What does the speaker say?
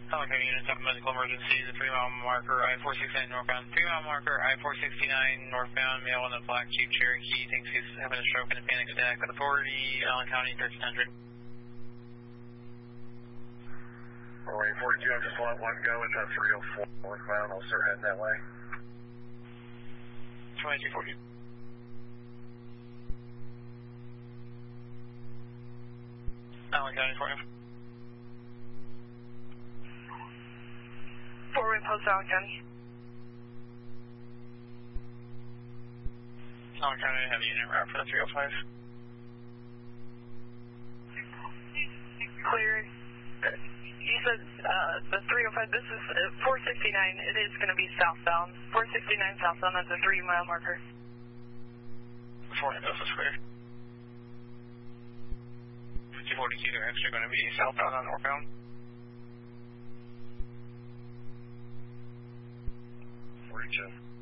Allen County units have medical emergency. The 3-mile marker I-469 northbound. 3-mile marker I-469 northbound. Male in a black Jeep Cherokee thinks he's having a stroke and a panic attack. Authority, Allen County 1300. Runway 42, I'm just let one go with that 304 northbound. I'll start heading that way. 2240. Allen County 40. Forward post Allen County. Allen County, have a unit route for the 305. Cleared. You said the 305, this is 469, it is going to be southbound. 469 southbound, that's a 3-mile marker. 4 this is clear. 5042, they're actually going to be southbound on northbound. 42.